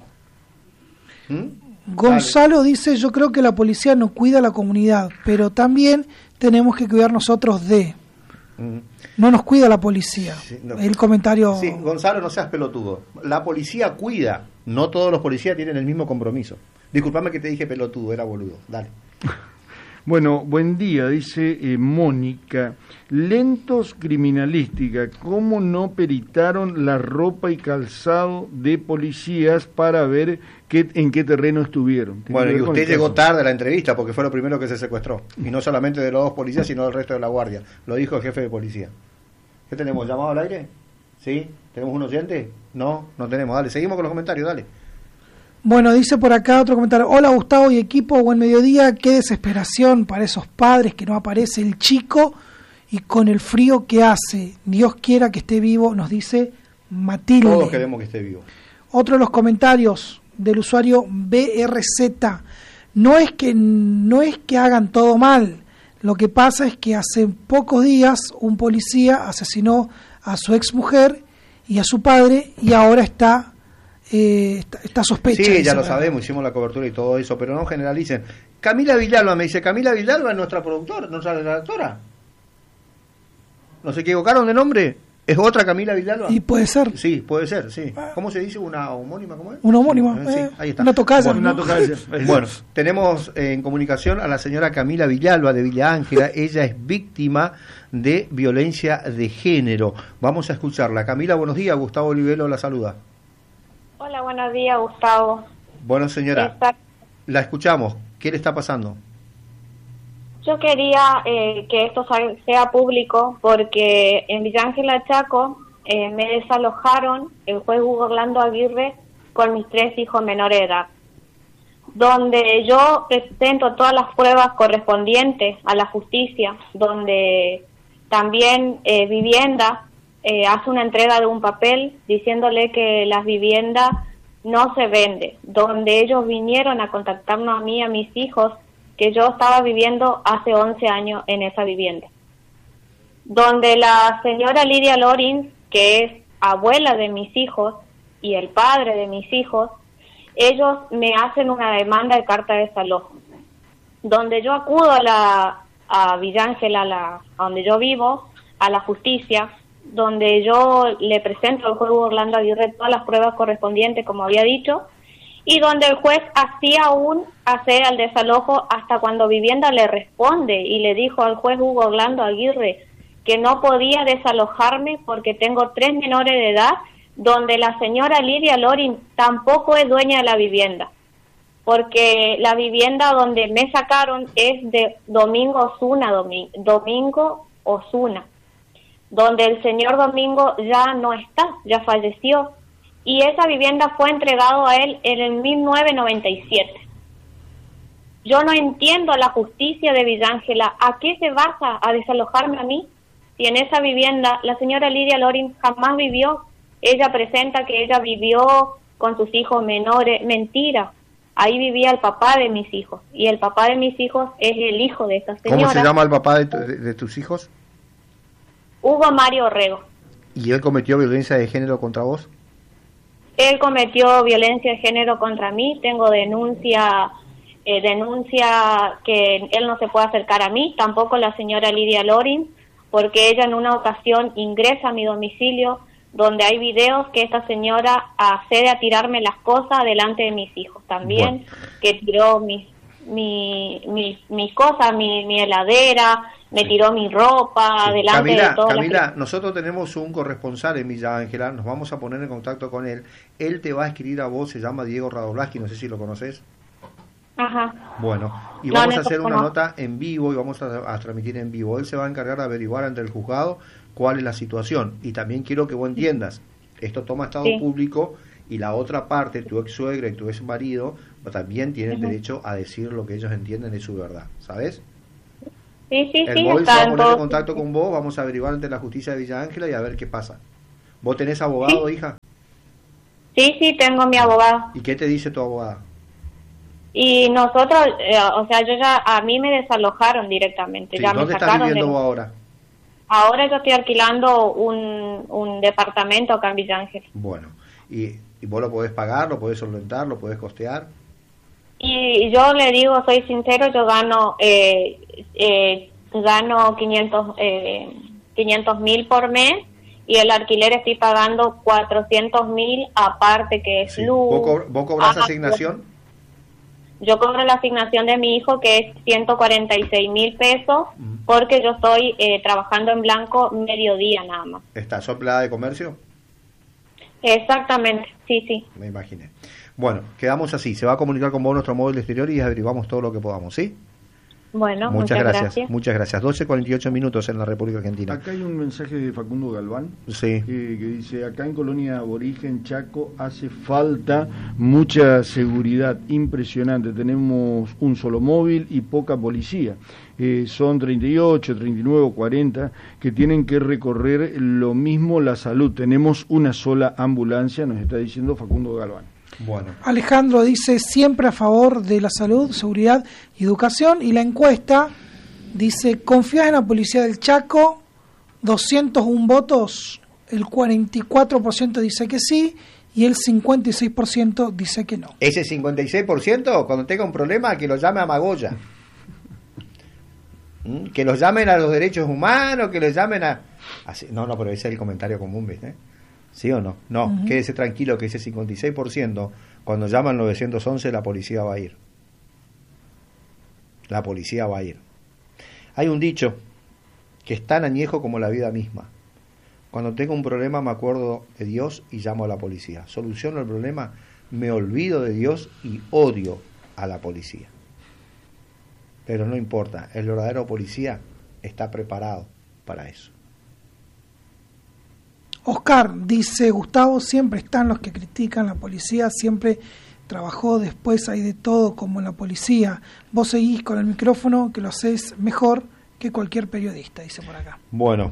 Gonzalo dice: yo creo que la policía no cuida a la comunidad, pero también tenemos que cuidar nosotros de... No nos cuida la policía. Sí, no. El comentario... Sí, Gonzalo, no seas pelotudo. La policía cuida, no todos los policías tienen el mismo compromiso. Disculpame que te dije pelotudo, era boludo. Dale. Bueno, buen día, dice Mónica. Lentos criminalística, ¿cómo no peritaron la ropa y calzado de policías para ver en qué terreno estuvieron? Bueno, y usted llegó tarde a la entrevista porque fue lo primero que se secuestró. Y no solamente de los 2 policías, sino del resto de la guardia. Lo dijo el jefe de policía. ¿Qué tenemos? ¿Llamado al aire? ¿Sí? ¿Tenemos un oyente? No tenemos. Dale, seguimos con los comentarios, dale. Bueno, dice por acá otro comentario: hola Gustavo y equipo, buen mediodía. Qué desesperación para esos padres que no aparece el chico y con el frío que hace. Dios quiera que esté vivo, nos dice Matilde. Todos queremos que esté vivo. Otro de los comentarios del usuario BRZ. No es que hagan todo mal. Lo que pasa es que hace pocos días un policía asesinó a su exmujer y a su padre y ahora está sospecha. Sí, ya lo sabemos, hicimos la cobertura y todo eso, pero no generalicen. Camila Villalba me dice, Camila Villalba es nuestra productora, nuestra redactora. ¿No se equivocaron de nombre? ¿Es otra Camila Villalba? Y puede ser. Sí, puede ser, sí. ¿Cómo se dice? ¿Una homónima? ¿Cómo es? Una homónima. Sí, ahí está. Una tocaya. Bueno, ¿no? Bueno, tenemos en comunicación a la señora Camila Villalba de Villa Ángela. Ella es víctima de violencia de género. Vamos a escucharla. Camila, buenos días. Gustavo Olivelo la saluda. Hola, buenos días, Gustavo. Bueno, señora, la escuchamos. ¿Qué le está pasando? Yo quería que esto sea público porque en Villa Ángela Chaco me desalojaron el juez Hugo Orlando Aguirre con mis 3 hijos menores de edad, donde yo presento todas las pruebas correspondientes a la justicia, donde también Vivienda hace una entrega de un papel diciéndole que las viviendas no se venden, donde ellos vinieron a contactarnos a mí y a mis hijos, que yo estaba viviendo hace 11 años en esa vivienda, donde la señora Lidia Lorin, que es abuela de mis hijos y el padre de mis hijos, ellos me hacen una demanda de carta de desalojo, donde yo acudo a Villa Ángela, a donde yo vivo, a la justicia, donde yo le presento al juez Orlando Aguirre todas las pruebas correspondientes, como había dicho, y donde el juez hacía aún hacer al desalojo hasta cuando Vivienda le responde y le dijo al juez Hugo Orlando Aguirre que no podía desalojarme porque tengo 3 menores de edad, donde la señora Lidia Lorin tampoco es dueña de la vivienda, porque la vivienda donde me sacaron es de Domingo Osuna, donde el señor Domingo ya no está, ya falleció, y esa vivienda fue entregado a él en el 1997. Yo no entiendo la justicia de Villa Ángela. ¿A qué se basa a desalojarme a mí? Si en esa vivienda la señora Lidia Lorin jamás vivió. Ella presenta que ella vivió con sus hijos menores. Mentira. Ahí vivía el papá de mis hijos. Y el papá de mis hijos es el hijo de esa señora. ¿Cómo se llama el papá de tus hijos? Hugo Mario Orrego. ¿Y él cometió violencia de género contra vos? Él cometió violencia de género contra mí. Tengo denuncia que él no se puede acercar a mí, tampoco la señora Lidia Lorin, porque ella en una ocasión ingresa a mi domicilio donde hay videos que esta señora accede a tirarme las cosas delante de mis hijos también, que tiró mis cosas, mi heladera, me tiró mi ropa delante de todo. Camila, nosotros tenemos un corresponsal en Villa Ángela, nos vamos a poner en contacto con él te va a escribir a vos, se llama Diego Radovlaski, no sé si lo conoces. Ajá. Bueno, y vamos a hacer una nota en vivo y vamos a transmitir en vivo. Él se va a encargar de averiguar ante el juzgado cuál es la situación. Y también quiero que vos entiendas, esto toma estado público y la otra parte, tu ex suegra y tu ex marido, también tienen derecho a decir lo que ellos entienden de su verdad, ¿sabes? Sí, el móvil se va a poner en contacto con vos, vamos a averiguar ante la justicia de Villa Ángela y a ver qué pasa. ¿Vos tenés abogado, hija? Sí, tengo mi abogado. ¿Y qué te dice tu abogada? Y nosotros, a mí me desalojaron directamente. Sí, ya ¿dónde me estás viviendo vos ahora? Ahora yo estoy alquilando un departamento acá en Villa Ángel. Bueno, ¿y vos lo podés pagar, lo podés solventar, lo podés costear? Y yo le digo, soy sincero, yo gano 500.000 por mes y el alquiler estoy pagando 400.000 aparte que es luz. ¿Vos cobrás asignación? Yo cobro la asignación de mi hijo que es 146.000 pesos porque yo estoy trabajando en blanco mediodía nada más. ¿Estás empleada de comercio? Exactamente, sí. Me imaginé. Bueno, quedamos así. Se va a comunicar con vos nuestro móvil exterior y averiguamos todo lo que podamos, ¿sí? Bueno, muchas gracias. Muchas gracias. 12:48 minutos en la República Argentina. Acá hay un mensaje de Facundo Galván que dice, acá en Colonia Aborigen Chaco hace falta mucha seguridad, impresionante, tenemos un solo móvil y poca policía, son 38, 39 o 40 que tienen que recorrer lo mismo la salud, tenemos una sola ambulancia, nos está diciendo Facundo Galván. Bueno. Alejandro dice siempre a favor de la salud, seguridad y educación. Y la encuesta dice, ¿confías en la policía del Chaco? 201 votos, el 44% dice que sí y el 56% dice que no. Ese 56%, cuando tenga un problema, que lo llame a Magoya. Que los llamen a los derechos humanos, que los llamen a... Así, no, pero ese es el comentario común, ¿viste? ¿Sí o no? No, quédese tranquilo que ese 56%, cuando llaman 911, la policía va a ir. La policía va a ir. Hay un dicho que es tan añejo como la vida misma. Cuando tengo un problema me acuerdo de Dios y llamo a la policía. Soluciono el problema, me olvido de Dios y odio a la policía. Pero no importa, el verdadero policía está preparado para eso. Oscar dice, Gustavo, siempre están los que critican la policía, siempre trabajó, después hay de todo como en la policía. Vos seguís con el micrófono, que lo hacés mejor que cualquier periodista, dice por acá. Bueno,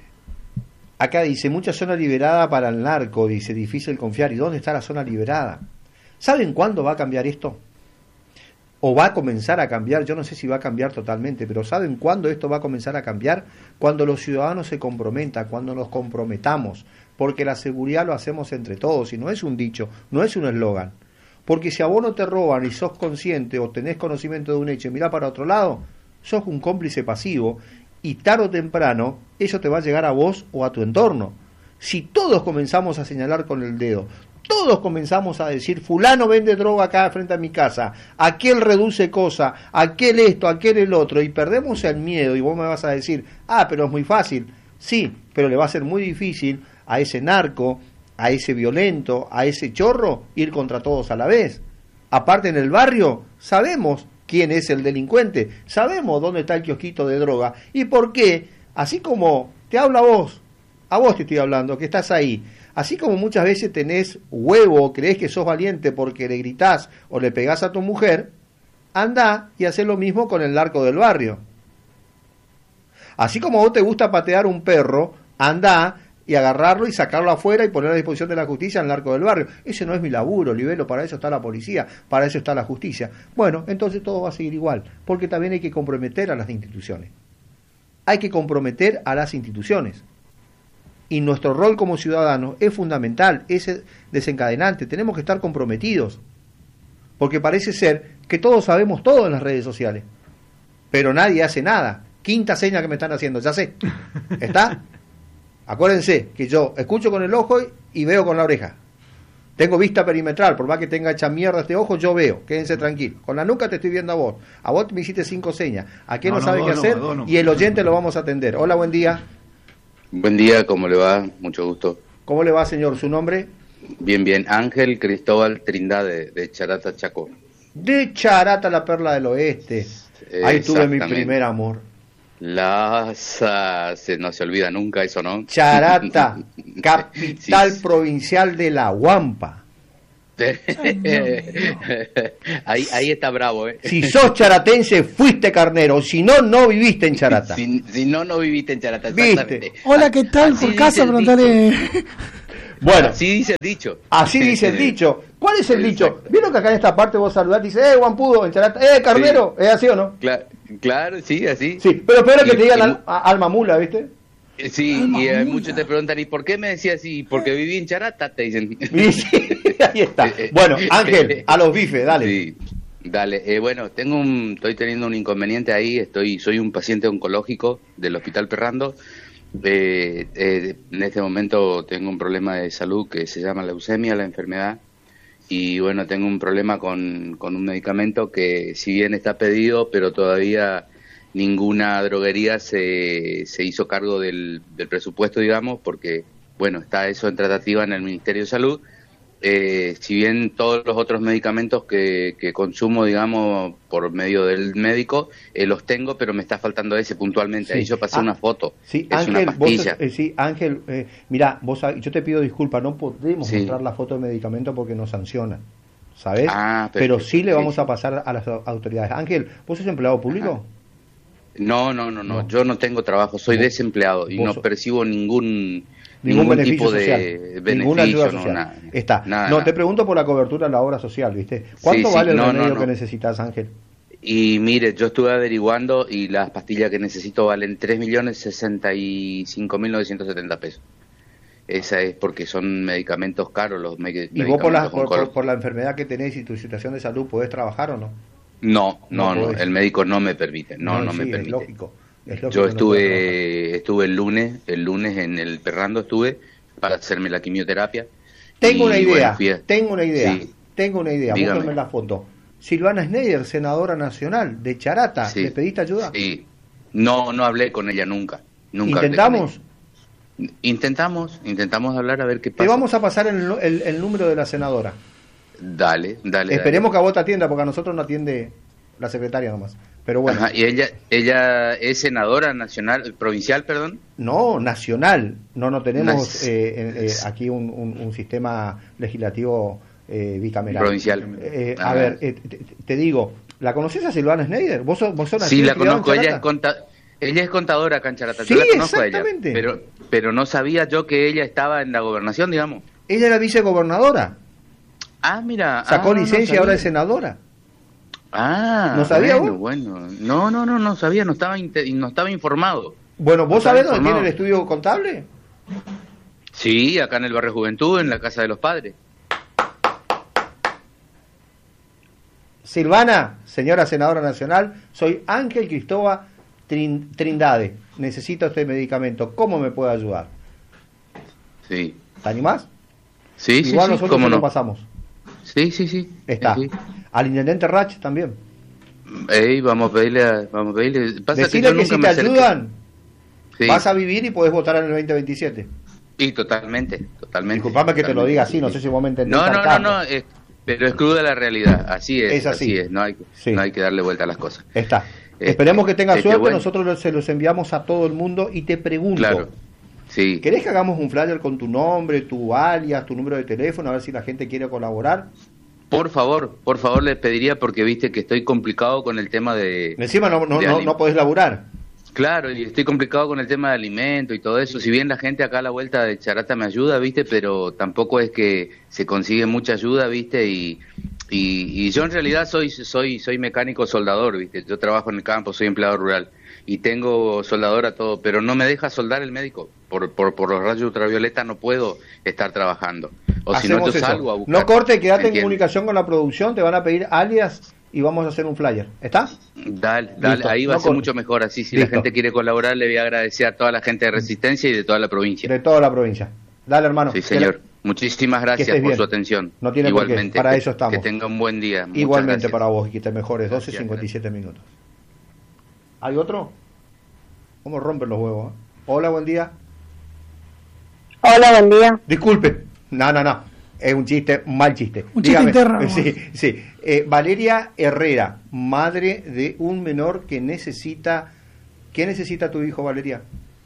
acá dice, mucha zona liberada para el narco, dice, difícil confiar. ¿Y dónde está la zona liberada? ¿Saben cuándo va a cambiar esto? O va a comenzar a cambiar, yo no sé si va a cambiar totalmente, pero ¿saben cuándo esto va a comenzar a cambiar? Cuando los ciudadanos se comprometan, cuando nos comprometamos, porque la seguridad lo hacemos entre todos, y no es un dicho, no es un eslogan. Porque si a vos no te roban y sos consciente o tenés conocimiento de un hecho y mirá para otro lado, sos un cómplice pasivo, y tarde o temprano eso te va a llegar a vos o a tu entorno. Si todos comenzamos a señalar con el dedo, todos comenzamos a decir, fulano vende droga acá frente a mi casa, aquel reduce cosa, aquel esto, aquel el otro, y perdemos el miedo, y vos me vas a decir, pero es muy fácil. Sí, pero le va a ser muy difícil a ese narco, a ese violento, a ese chorro, ir contra todos a la vez. Aparte, en el barrio sabemos quién es el delincuente, sabemos dónde está el kiosquito de droga, y por qué, así como te hablo a vos te estoy hablando, que estás ahí. Así como muchas veces tenés huevo, creés que sos valiente porque le gritás o le pegás a tu mujer, andá y hacé lo mismo con el narco del barrio. Así como a vos te gusta patear un perro, andá y agarrarlo y sacarlo afuera y ponerlo a disposición de la justicia al narco del barrio. Ese no es mi laburo, Libelo, para eso está la policía, para eso está la justicia. Bueno, entonces todo va a seguir igual, porque también hay que comprometer a las instituciones. Hay que comprometer a las instituciones. Y nuestro rol como ciudadanos es fundamental, es desencadenante, tenemos que estar comprometidos, porque parece ser que todos sabemos todo en las redes sociales, pero nadie hace nada. Quinta seña que me están haciendo, ya sé, ¿está? Acuérdense que yo escucho con el ojo y veo con la oreja, tengo vista perimetral, por más que tenga hecha mierda este ojo, yo veo, quédense tranquilos, con la nuca te estoy viendo a vos me hiciste 5 señas, ¿a qué no sabe qué hacer? Y el oyente lo vamos a atender. Hola, buen día. Buen día, ¿cómo le va? Mucho gusto. ¿Cómo le va, señor? ¿Su nombre? Bien. Ángel Cristóbal Trindade, de Charata, Chaco. De Charata, la perla del oeste. Ahí tuve mi primer amor. No se olvida nunca eso, ¿no? Charata, capital provincial de La Huampa. Ahí está bravo, ¿eh? Si sos charatense, fuiste carnero. Si no, no viviste en Charata. Si no viviste en Charata. ¿Viste? Hola, ¿qué tal? Por casa, preguntale. Bueno, así dice el dicho. Así dice el dicho. ¿Cuál es el dicho? ¿Vieron que acá en esta parte vos saludás y dices, guampudo, en Charata, carnero? Sí. ¿Es así o no? Claro, sí, así. Sí, pero peor que te digan alma mula, ¿viste? Sí, y muchos te preguntan, ¿y por qué me decías así? Porque viví en Charata, te dicen. Sí, ahí está. Bueno, Ángel, a los bifes, dale. Sí, dale. Bueno, estoy teniendo un inconveniente ahí, soy un paciente oncológico del Hospital Perrando. En este momento tengo un problema de salud que se llama leucemia, la enfermedad, y bueno, tengo un problema con un medicamento que si bien está pedido, pero todavía ninguna droguería se hizo cargo del presupuesto, digamos, porque, bueno, está eso en tratativa en el Ministerio de Salud. Si bien todos los otros medicamentos que consumo, digamos, por medio del médico, los tengo, pero me está faltando ese puntualmente. Sí. Ahí yo pasé una foto. Sí, es Ángel, una pastilla. Ángel, mirá, yo te pido disculpas, no podemos mostrar la foto de medicamento porque nos sancionan, ¿sabes? Pero sí le vamos a pasar a las autoridades. Ángel, ¿vos sos empleado público? No, yo no tengo trabajo, soy desempleado y no percibo ningún beneficio tipo social, de ninguna ayuda beneficio, social. nada. Está. Nada. Te pregunto por la cobertura de la obra social, ¿viste? ¿Cuánto vale el remedio que necesitas, Ángel? Y mire, yo estuve averiguando y las pastillas que necesito valen 3.065.970 pesos. Esa es porque son medicamentos caros los medicamentos. ¿Y vos por la enfermedad que tenés y tu situación de salud podés trabajar o no? No, el médico no me permite, no me permite. Es lógico. Yo estuve el lunes en el Perrando estuve para hacerme la quimioterapia. Tengo una idea. Sí. Búscame la foto. Silvana Schneider, senadora nacional de Charata, ¿le pediste ayuda? Sí. No hablé con ella nunca. ¿Intentamos? Intentamos hablar a ver qué pasa. Te vamos a pasar el número de la senadora. Dale. Esperemos que a vos te atienda, porque a nosotros no atiende la secretaria nomás. Pero bueno. Ajá, ¿y ella es senadora nacional, provincial, perdón? No, nacional. No tenemos aquí un sistema legislativo bicameral. Provincial. A ver, te digo, ¿la conoces a Silvana Schneider? ¿Vos sos Sí, la conozco, ella es contadora acá en Charata. Sí, yo la conozco exactamente. A ella, pero no sabía yo que ella estaba en la gobernación, digamos. Ella era vicegobernadora. Ah, mira. Sacó licencia y ahora es senadora. ¿No sabía vos? Bueno, no sabía, no estaba informado. Bueno, ¿vos sabés dónde tiene el estudio contable? Sí, acá en el barrio Juventud, en la casa de los padres. Silvana, señora senadora nacional, soy Ángel Cristóbal Trindade. Necesito este medicamento. ¿Cómo me puede ayudar? Sí. ¿Te animás? Sí, Igual nosotros ¿cómo lo no? pasamos. Sí. Está. Sí. Al intendente Rach también. Vamos a pedirle. Decirle que si te ayudan, sí, vas a vivir y podés votar en el 2027. Y totalmente. Disculpame que te lo diga así, no sé si vos me entendés. No, pero es cruda la realidad, así es. Así es, no hay que darle vuelta a las cosas. Está. Esperemos que tengas suerte, nosotros se los enviamos a todo el mundo y te pregunto. Claro. Sí. ¿Querés que hagamos un flyer con tu nombre, tu alias, tu número de teléfono, a ver si la gente quiere colaborar? Por favor les pediría, porque viste que estoy complicado con el tema de... Encima no podés laburar. Claro, y estoy complicado con el tema de alimento y todo eso. Si bien la gente acá a la vuelta de Charata me ayuda, viste, pero tampoco es que se consigue mucha ayuda, viste, y yo en realidad soy mecánico soldador, viste. Yo trabajo en el campo, soy empleado rural y tengo soldadora todo, pero no me deja soldar el médico. Por los rayos ultravioleta no puedo estar trabajando. O si no, yo salgo a buscar. No corte, quédate en comunicación con la producción, te van a pedir alias y vamos a hacer un flyer. ¿Está? Dale, ahí va a ser mucho mejor. Así, si la gente quiere colaborar, le voy a agradecer a toda la gente de Resistencia y de toda la provincia. De toda la provincia. Dale, hermano. Sí, señor. Muchísimas gracias por su atención. No tiene igualmente, por qué. Para eso estamos. Que tenga un buen día. Igualmente para vos y que te mejores. 12:57 minutos. ¿Hay otro? ¿Cómo rompen los huevos? Hola, buen día. Hola, buen día. Disculpe. No. Es un chiste, un mal chiste. Un chiste interno. Sí. Valeria Herrera, madre de un menor que necesita... ¿Qué necesita tu hijo, Valeria?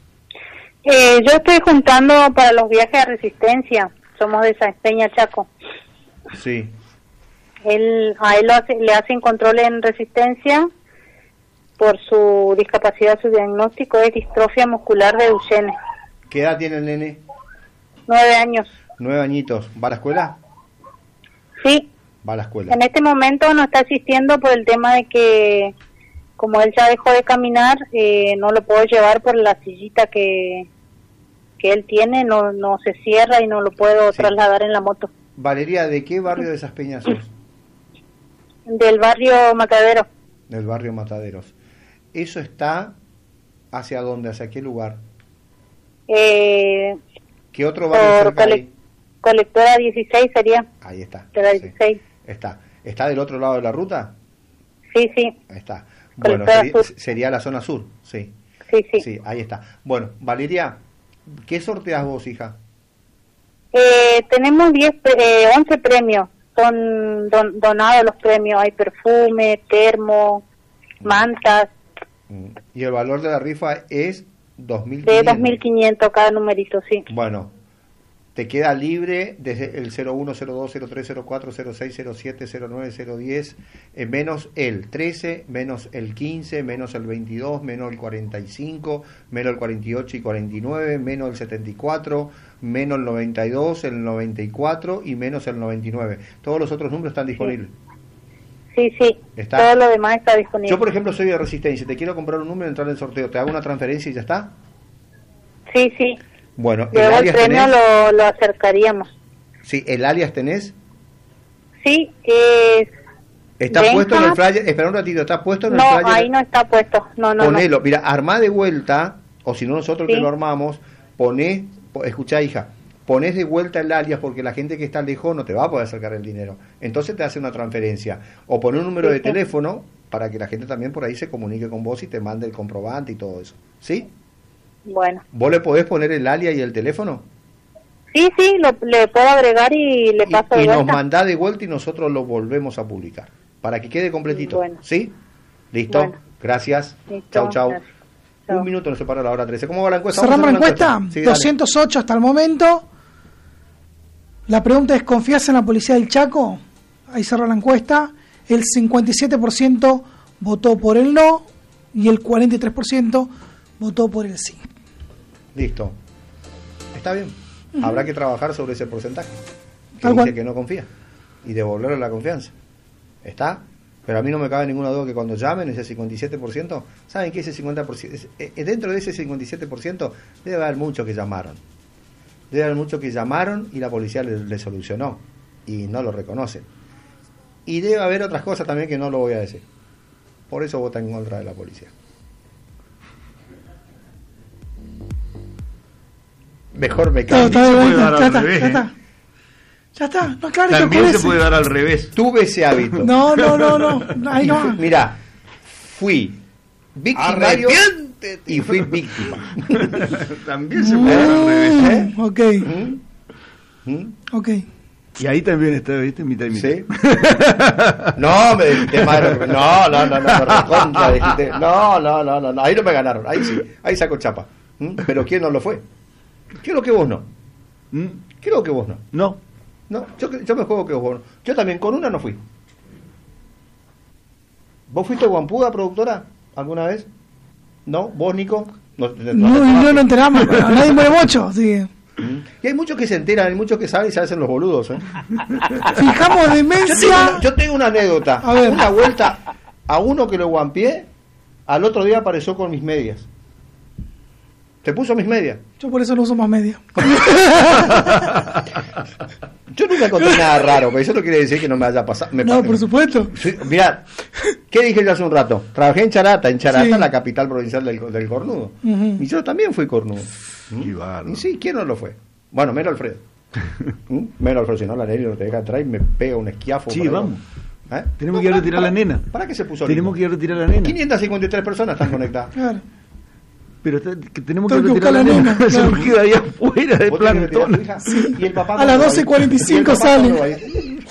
Yo estoy juntando para los viajes de Resistencia. Somos de San Peña, Chaco. Sí. A él le hacen control en Resistencia por su discapacidad. Su diagnóstico es distrofia muscular de Duchenne. ¿Qué edad tiene el nene? 9 años. 9 añitos. ¿Va a la escuela? Sí. Va a la escuela. En este momento no está asistiendo por el tema de que, como él ya dejó de caminar, no lo puedo llevar por la sillita que él tiene, no se cierra y no lo puedo trasladar en la moto. Valeria, ¿de qué barrio de Esas Peñas sos? Del barrio Matadero. Del barrio Mataderos. ¿Eso está hacia dónde? ¿Hacia qué lugar? ¿Qué otro barrio cerca ahí? Colectora 16 sería. Ahí está. De la 16. ¿Está del otro lado de la ruta? Sí. Ahí está. Bueno, sería la zona sur, sí. Sí, ahí está. Bueno, Valeria, ¿qué sorteas vos, hija? Tenemos 11 premios. Son donados los premios. Hay perfume, termo, mantas. ¿Y el valor de la rifa es 2.500? De 2.500 cada numerito, sí. Bueno, te queda libre desde el 01, 02, 03, 04, 06, 07, 09, 010, menos el 13, menos el 15, menos el 22, menos el 45, menos el 48 y 49, menos el 74, menos el 92, el 94 y menos el 99. Todos los otros números están disponibles. Sí, ¿Está? Todo lo demás está disponible. Yo, por ejemplo, soy de Resistencia, te quiero comprar un número y entrar en el sorteo, ¿te hago una transferencia y ya está? Sí. Bueno, luego el premio lo acercaríamos. Sí, ¿el alias tenés? Sí, ¿Está Benja. puesto en el flyer? Espera un ratito, ¿está puesto en el flyer? No, ahí no está puesto. No. Ponelo, mira, armá de vuelta, o si no nosotros Sí. que lo armamos, escuchá, hija, ponés de vuelta el alias porque la gente que está lejos no te va a poder acercar el dinero. Entonces te hace una transferencia. O poné un número de teléfono para que la gente también por ahí se comunique con vos y te mande el comprobante y todo eso. ¿Sí? Bueno. ¿Vos le podés poner el alias y el teléfono? Sí, le puedo agregar y le paso de Y vuelta. nos mandá de vuelta y nosotros lo volvemos a publicar. Para que quede completito. Bueno. ¿Sí? ¿Listo? Bueno. Gracias. Listo, Chau. gracias. Un minuto nos separa la hora 13. ¿Cómo va la encuesta? ¿Cerramos la Vamos a hacer encuesta? una Sí, dale. 208 hasta el momento. La pregunta es, ¿confías en la policía del Chaco? Ahí cerró la encuesta. El 57% votó por el no y el 43% votó por el sí. Listo. Está bien. Habrá que trabajar sobre ese porcentaje. Que Tal dice cual. que no confía. Y devolverle la confianza. ¿Está? Pero a mí no me cabe ninguna duda que cuando llamen ese 57%, ¿saben qué? Ese 50%, dentro de ese 57% debe haber muchos que llamaron. Debe haber muchos que llamaron y la policía le solucionó. Y no lo reconocen. Y debe haber otras cosas también que no lo voy a decir. Por eso votan en contra de la policía. Mejor me También cambio. se puede dar al revés. Ya está, no, claro, También que se puede dar al revés. Tuve ese hábito. No, ahí no. Mirá, fui victimario y fui víctima. También se puede dar al revés. Ok. Ok. Y ahí también está, ¿viste? Mitad y mitad. ¿Sí? No, me dijiste madre. No, recontra, dijiste. No, ahí no me ganaron. Ahí sí, ahí saco chapa. Pero ¿quién no lo fue? Creo que vos no. Creo que vos no. No, yo me juego que vos no. Yo también con una no fui. ¿Vos fuiste guampuda, productora, alguna vez? ¿No? ¿Vos, Nico? No No enteramos, pero nadie muere mucho, así que... Y hay muchos que se enteran, hay muchos que saben y se hacen los boludos, ¿eh? Fijamos demencia. Yo tengo una anécdota. A ver. Una vuelta a uno que lo guampié, al otro día apareció con mis medias. ¿Te puso mis medias? Yo por eso no uso más media. Yo nunca conté nada raro, pero eso no quiere decir que no me haya pasado. No, por supuesto. Sí, mirá, ¿qué dije yo hace un rato? Trabajé en Charata, Sí. la capital provincial del cornudo. Ujú. Y yo también fui cornudo. Qué bárbaro. Y sí, ¿quién no lo fue? Bueno, menos Alfredo. Menos Alfredo, si no la Nelly no te deja atrás y me pega un esquiafo. Sí, por ahí. vamos. ¿Eh? Tenemos que ir a retirar a la nena. ¿Para qué se puso Tenemos lindo? que ir a retirar a la nena. 553 personas están conectadas. Claro. Pero tenemos que Tengo que retirar a la buscar la nena. nena, Se claro. nos queda ahí afuera de ¿Vos tenés que retirar a tu plantón. hija? ¿Y el papá A las cuándo va 12:45 ¿Y el papá sale. cuándo va a ir?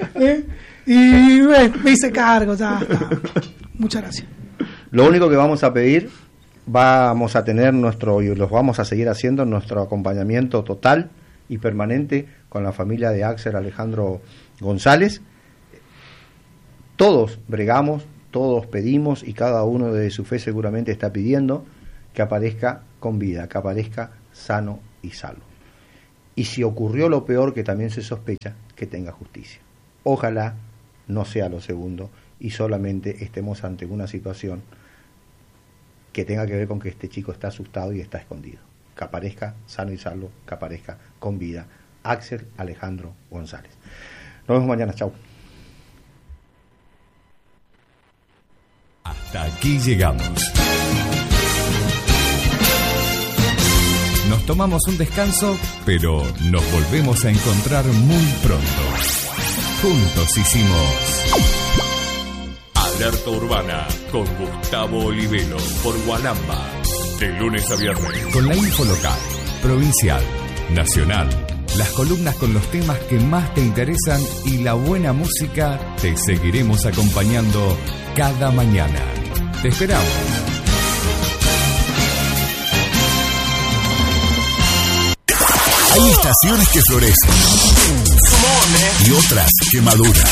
Y me hice cargo, ya está. Muchas gracias. Lo único que vamos a pedir, vamos a tener y los vamos a seguir haciendo, nuestro acompañamiento total y permanente con la familia de Axel Alejandro González. Todos bregamos, todos pedimos y cada uno de su fe seguramente está pidiendo que aparezca con vida, que aparezca sano y salvo. Y si ocurrió lo peor, que también se sospecha, que tenga justicia. Ojalá no sea lo segundo y solamente estemos ante una situación que tenga que ver con que este chico está asustado y está escondido. Que aparezca sano y salvo, que aparezca con vida. Axel Alejandro González. Nos vemos mañana, chau. Hasta aquí llegamos. Nos tomamos un descanso, pero nos volvemos a encontrar muy pronto. Juntos hicimos Alerta Urbana con Gustavo Olivero por Gualamba. De lunes a viernes. Con la info local, provincial, nacional, las columnas con los temas que más te interesan y la buena música, te seguiremos acompañando cada mañana. Te esperamos. Hay Hay estaciones que florecen y otras que maduran.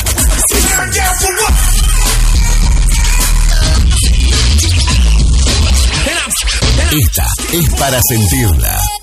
Esta es para sentirla.